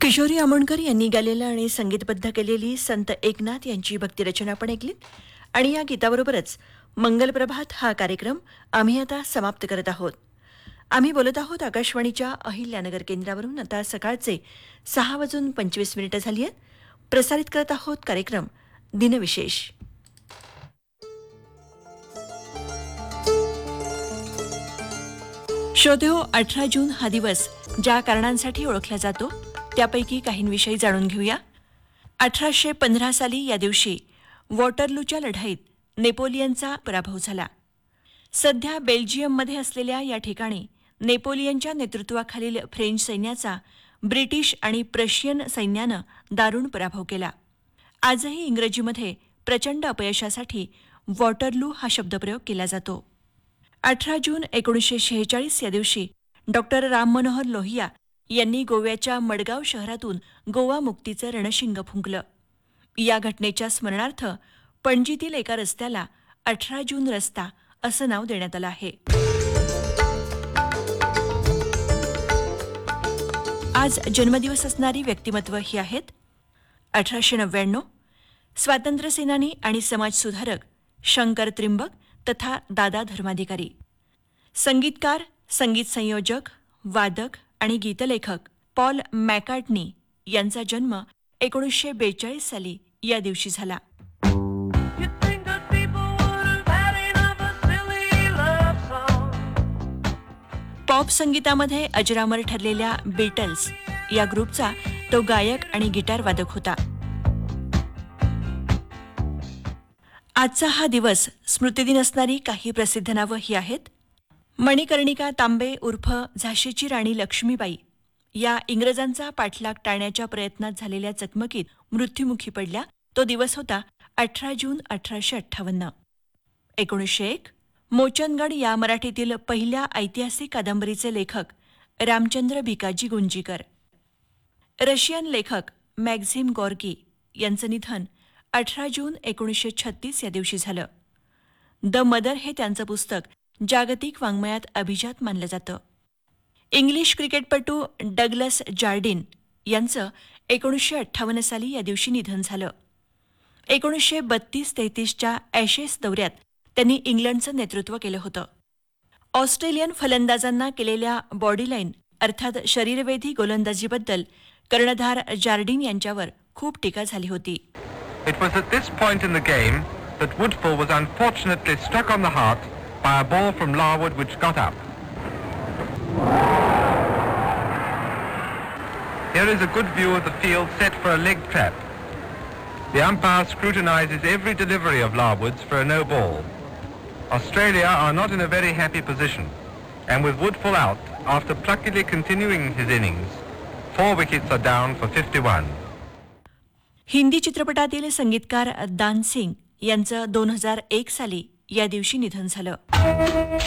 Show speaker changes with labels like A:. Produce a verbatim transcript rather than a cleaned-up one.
A: किशोरी आमोणकर यांनी गायलेलं आणि संगीतबद्ध केलेली संत एकनाथ यांची भक्तिरचना आपण ऐकलीत. आणि या गीताबरोबरच मंगलप्रभात हा कार्यक्रम आम्ही आता समाप्त करत आहोत. आम्ही बोलत आहोत आकाशवाणीच्या अहिल्यानगर केंद्रावरून. आता सकाळचे सहा वाजून पंचवीस मिनिटं झाली आहेत. प्रसारित करत आहोत कार्यक्रम दिनविशेष. श्रोतेहो, अठरा जून हा दिवस ज्या कारणांसाठी ओळखला जातो त्यापैकी काहींविषयी जाणून घेऊया. अठराशे पंधरा साली या दिवशी वॉटरलूच्या लढाईत नेपोलियनचा पराभव झाला. सध्या बेल्जियममध्ये असलेल्या या ठिकाणी नेपोलियनच्या नेतृत्वाखालील फ्रेंच सैन्याचा ब्रिटिश आणि प्रशियन सैन्यानं दारुण पराभव केला. आजही इंग्रजीमध्ये प्रचंड अपयशासाठी वॉटरलू हा शब्दप्रयोग केला जातो. अठरा जून एकोणीसशे शेहेचाळीस या दिवशी डॉक्टर राम मनोहर लोहिया यांनी गोव्याच्या मडगाव शहरातून गोवा मुक्तीचं रणशिंग फुंकलं. या घटनेच्या स्मरणार्थ पणजीतील एका रस्त्याला अठरा जून रस्ता असं नाव देण्यात आलं आहे. आज जन्मदिवस असणारी व्यक्तिमत्व ही आहेत. अठराशे नव्याण्णव स्वातंत्र्यसेनानी आणि समाजसुधारक शंकर त्रिंबक तथा दादा धर्माधिकारी. संगीतकार, संगीत संयोजक, वादक आणि गीतलेखक पॉल मॅकार्टनी यांचा जन्म एकोणीसशे बेचाळीस साली या दिवशी झाला. पॉप संगीतामध्ये अजरामर ठरलेल्या बीटल्स या ग्रुपचा तो गायक आणि गिटार वादक होता. आजचा हा दिवस स्मृतिदिन असणारी काही प्रसिद्ध नावं ही आहेत. मणिकर्णिका तांबे उर्फ झाशीची राणी लक्ष्मीबाई या इंग्रजांचा पाठलाग टाळण्याच्या प्रयत्नात झालेल्या चकमकीत मृत्युमुखी पडल्या. तो दिवस होता अठरा जून अठराशे अठ्ठावन्न. एकोणीसशे एक मोचनगड या मराठीतील पहिल्या ऐतिहासिक कादंबरीचे लेखक रामचंद्र भिकाजी गुंजीकर. रशियन लेखक मॅक्झिम गॉर्की यांचं निधन अठरा जून एकोणीसशे छत्तीस या दिवशी झालं. द मदर हे त्यांचं पुस्तक जागतिक वाङ्मयात अभिजात मानलं जातं. इंग्लिश क्रिकेटपटू डगलस जार्डिन यांचं एकोणीसशे अठ्ठावन्न साली या दिवशी निधन झालं. एकोणीसशे बत्तीस तेहतीसच्या ॲशेस दौऱ्यात त्यांनी इंग्लंडचं नेतृत्व केलं होतं. ऑस्ट्रेलियन फलंदाजांना केलेल्या बॉडीलाईन अर्थात शरीरवेधी गोलंदाजीबद्दल कर्णधार जार्डिन यांच्यावर खूप टीका झाली होती.
B: It was at this point in the game that Woodfull was unfortunately struck on the heart by a ball from Larwood which got up. Here is a good view of the field set for a leg trap. The umpire scrutinizes every delivery of Larwood's for a no ball. Australia are not in a very happy position, and with Woodfull out, after pluckily continuing his innings, four wickets are down for fifty-one.
A: Hindi चित्रपटातील संगीतकार दान सिंग यांचं दोन हजार एक साली या दिवशी निधन झालं.